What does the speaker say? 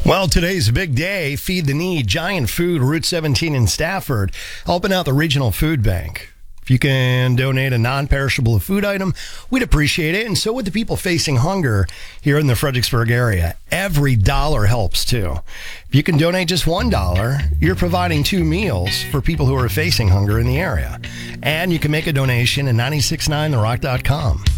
Well, today's a big day. Feed the Need, Giant Food, Route 17 in Stafford, helping out the Regional Food Bank. If you can donate a non-perishable food item, we'd appreciate it. And so would the people facing hunger here in the Fredericksburg area. Every dollar helps, too. If you can donate just $1, you're providing 2 meals for people who are facing hunger in the area. And you can make a donation at 969therock.com.